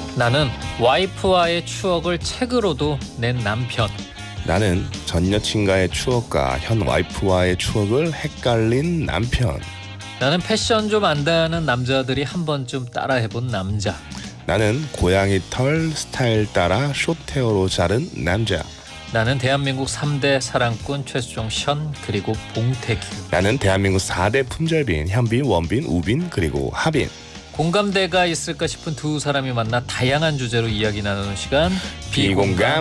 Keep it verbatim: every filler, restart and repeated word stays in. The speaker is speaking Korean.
나는 와이프와의 추억을 책으로도 낸 남편. 나는 전 여친과의 추억과 현 와이프와의 추억을 헷갈린 남편. 나는 패션 좀 안다는 남자들이 한 번쯤 따라해본 남자. 나는 고양이 털 스타일 따라 숏헤어로 자른 남자. 나는 대한민국 삼 대 사랑꾼 최수종, 션 그리고 봉태규. 나는 대한민국 사 대 품절빈 현빈, 원빈, 우빈 그리고 하빈. 공감대가 있을까 싶은 두 사람이 만나 다양한 주제로 이야기 나누는 시간 비공감